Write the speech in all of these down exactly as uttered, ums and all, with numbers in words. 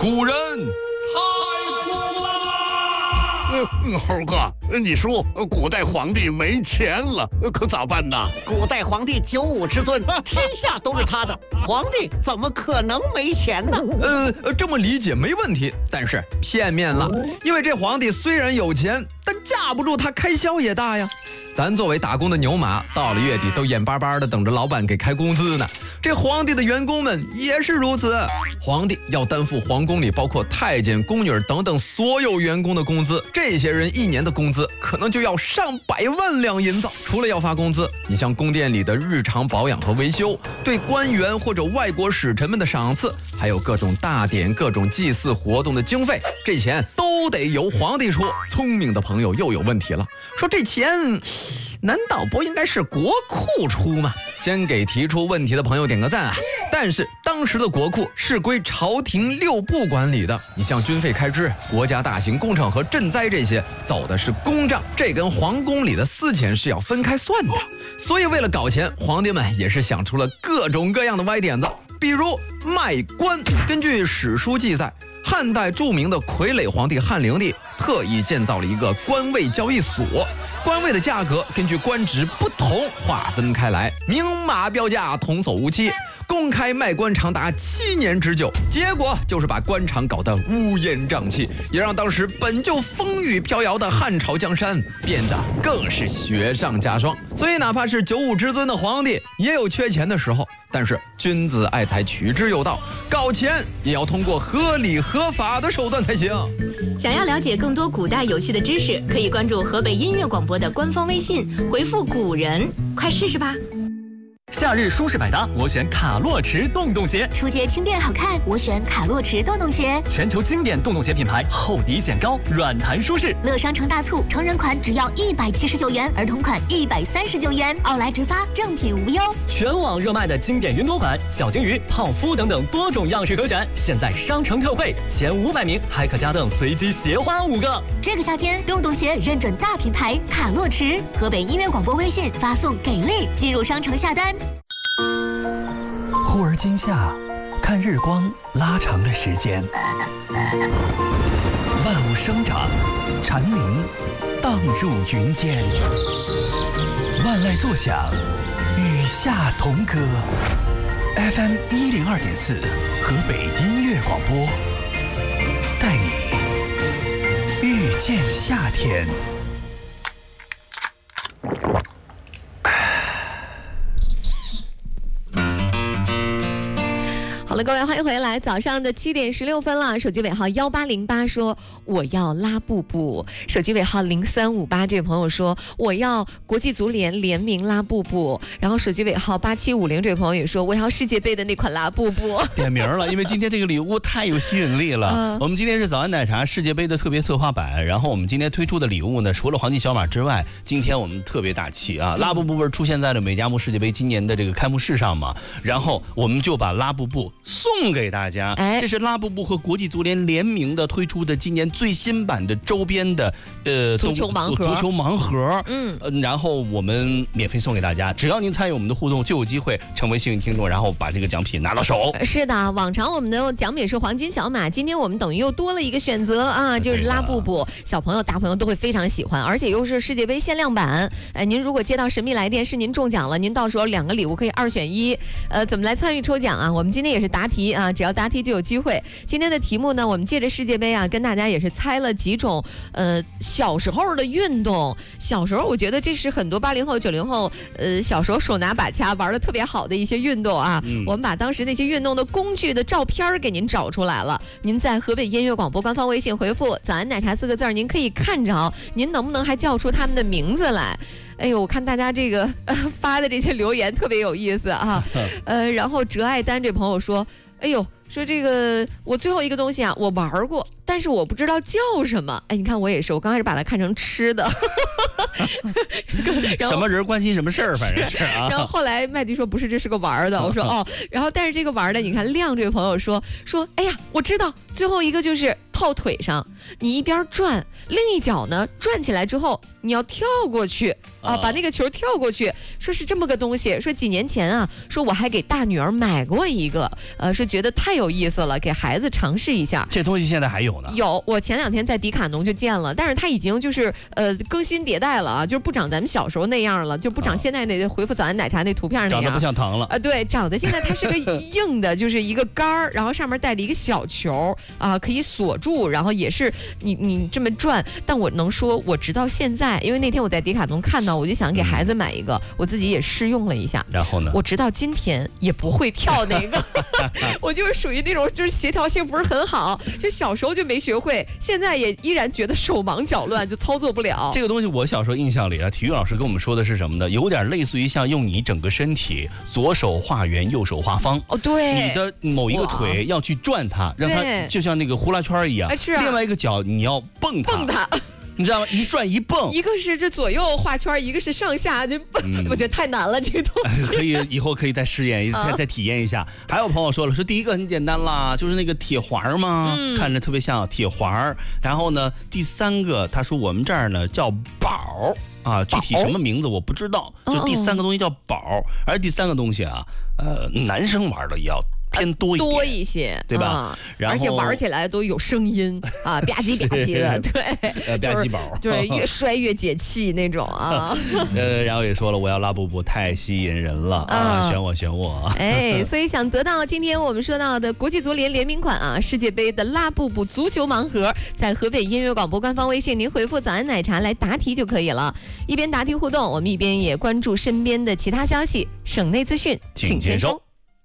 古人太苦了。 嗯，猴哥，你说古代皇帝没钱了，可咋办呢？ 古代皇帝九五之尊，天下都是他的，皇帝怎么可能没钱呢？ 呃，这么理解没问题，但是片面了，因为这皇帝虽然有钱，但架不住他开销也大呀。咱作为打工的牛马，到了月底都眼巴巴的等着老板给开工资呢。这皇帝的员工们也是如此，皇帝要担负皇宫里包括太监、宫女等等所有员工的工资，这些人一年的工资可能就要上百万两银子。除了要发工资，你像宫殿里的日常保养和维修，对官员或者外国使臣们的赏赐，还有各种大典、各种祭祀活动的经费，这钱都得由皇帝出。聪明的朋友又有问题了，说这钱难道不应该是国库出吗？先给提出问题的朋友点个赞啊！但是当时的国库是归朝廷六部管理的，你像军费开支、国家大型工程和赈灾这些，走的是公账，这跟皇宫里的私钱是要分开算的。所以为了搞钱，皇帝们也是想出了各种各样的歪点子，比如卖官。根据史书记载，汉代著名的傀儡皇帝汉灵帝特意建造了一个官位交易所，官位的价格根据官职不同划分开来，明码标价，童叟无欺，公开卖官长达七年之久。结果就是把官场搞得乌烟瘴气，也让当时本就风雨飘摇的汉朝江山变得更是雪上加霜。所以哪怕是九五之尊的皇帝也有缺钱的时候，但是君子爱财，取之有道，搞钱也要通过合理合法的手段才行。 想要了解更多古代有趣的知识，可以关注河北音乐广播的官方微信，回复古人，快试试吧。 夏日舒适百搭，我选卡洛驰洞洞鞋。 初阶轻便好看，我选卡洛驰洞洞鞋。 全球经典洞洞鞋品牌，厚底显高，软弹舒适。 乐商城大促，成人款只要一百七十九元，儿童款一百三十九元，奥莱直发，正品无忧。 全网热卖的经典云朵款、小金鱼、泡芙等等多种样式可选，现在商城特惠，前五百名还可加赠随机鞋花五个。 这个夏天，洞洞鞋认准大品牌卡洛驰。河北音乐广播微信发送给力，进入商城下单。 忽而今夏，看日光拉长的时间，万物生长，蝉鸣荡入云间，万籁作响，与夏同歌。F M 一零二点四，河北音乐广播，带你遇见夏天。 好了，各位欢迎回来，早上的七点十六分了。手机尾号幺八零八说我要拉布布，手机尾号零三五八这位朋友说我要国际足联联名拉布布，然后手机尾号八七五零这位朋友也说我要世界杯的那款拉布布。 点名了，因为今天这个礼物太有吸引力了。嗯、我们今天是早安奶茶世界杯的特别策划版，然后我们今天推出的礼物呢，除了黄金小马之外，今天我们特别大气啊，拉布布不是出现在了美加木世界杯今年的这个开幕式上嘛，然后我们就把拉布布送给大家，哎，这是拉布布和国际足联联名的推出的今年最新版的周边的呃足球盲盒， 足球盲盒，嗯、呃，然后我们免费送给大家，只要您参与我们的互动，就有机会成为幸运听众，然后把这个奖品拿到手。 是的，往常我们的奖品是黄金小马，今天我们等于又多了一个选择啊，就是拉布布，小朋友、大朋友都会非常喜欢，而且又是世界杯限量版。哎，您如果接到神秘来电是您中奖了，您到时候两个礼物可以二选一。呃，怎么来参与抽奖啊？我们今天也是答题啊，只要答题就有机会。今天的题目呢，我们借着世界杯啊，跟大家也是猜了几种呃小时候的运动。小时候我觉得这是很多八零后、九零后呃小时候手拿把掐玩的特别好的一些运动啊。嗯、我们把当时那些运动的工具的照片给您找出来了。您在河北音乐广播官方微信回复“早安奶茶”四个字，您可以看着，您能不能还叫出他们的名字来？哎呦，我看大家这个、呃、发的这些留言特别有意思啊。呃，然后哲爱丹这朋友说，哎呦，说这个我最后一个东西啊，我玩过，但是我不知道叫什么。哎，你看我也是，我刚开始把它看成吃的。 什么人关心什么事儿，反正是啊。 然后后来麦迪说不是，这是个玩的。我说哦，然后但是这个玩的，你看亮这位朋友说说，哎呀，我知道最后一个就是套腿上，你一边转，另一脚呢转起来之后，你要跳过去啊， 啊把那个球跳过去。说是这么个东西，说几年前啊，说我还给大女儿买过一个，呃，是觉得太有意思了，给孩子尝试一下。 这东西现在还有呢？ 有，我前两天在迪卡侬就见了，但是它已经就是呃更新迭代了啊，就是不长咱们小时候那样了，就不长现在那回复早安奶茶那图片那样， 长得不像糖了啊、呃。对，长得现在它是个硬的，就是一个杆儿，然后上面带着一个小球啊、呃，可以锁住，然后也是你你这么转。但我能说，我直到现在，因为那天我在迪卡侬看到，我就想给孩子买一个，嗯、我自己也试用了一下。 然后呢？ 我直到今天也不会跳那个，我就是属于那种就是协调性不是很好，就小时候就没学会，现在也依然觉得手忙脚乱，就操作不了。 这个东西我小时候印象里啊，体育老师跟我们说的是什么呢？有点类似于像用你整个身体，左手画圆，右手画方。 哦，对， 你的某一个腿要去转它，让它就像那个呼啦圈一样。 是啊。 另外一个脚你要蹦它。 蹦它。 你知道吗？一转一蹦， 一个是这左右画圈，一个是上下，这、嗯、我觉得太难了，这个东西。 可以以后可以再试验，再再体验一下。还有朋友说了，说第一个很简单啦，就是那个铁环嘛，嗯、看着特别像铁环。然后呢，第三个他说我们这儿呢叫宝啊，具体什么名字我不知道，就第三个东西叫宝，而第三个东西啊，呃，男生玩的也要。偏多一点， 多一些， 对吧？ 啊、 然后而且玩起来都有声音啊，吧唧吧唧的，对， 呃，吧唧宝， 对，越摔越解气那种啊。 呃，然后也说了，我要拉布布，太吸引人了啊，啊选我选我。 哎，所以想得到今天我们说到的国际足联联名款啊，世界杯的拉布布足球盲盒，在河北音乐广播官方微信，您回复“早安奶茶”来答题就可以了。一边答题互动，我们一边也关注身边的其他消息，省内资讯， 请签收。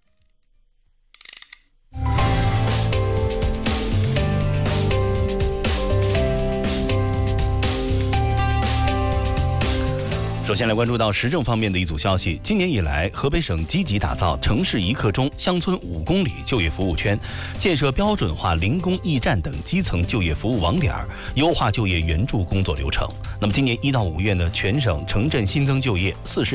首先来关注到时政方面的一组消息。今年以来，河北省积极打造城市一刻钟、乡村五公里就业服务圈，建设标准化零工驿站等基层就业服务网点，优化就业援助工作流程。那么，今年一到五月呢，全省城镇新增就业四十。